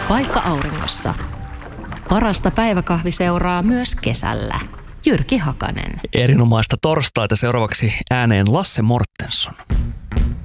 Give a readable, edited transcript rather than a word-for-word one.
Paikka auringossa. Parasta päiväkahviseuraa myös kesällä. Jyrki Hakanen. Erinomaista torstaita. Seuraavaksi ääneen Lasse Mortensson.